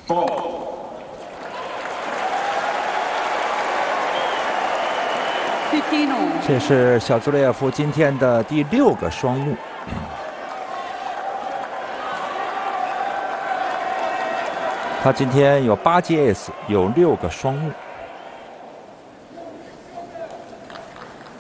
这是小兹列夫今天的第6个双误。他今天有8记 ace， 有6个双误。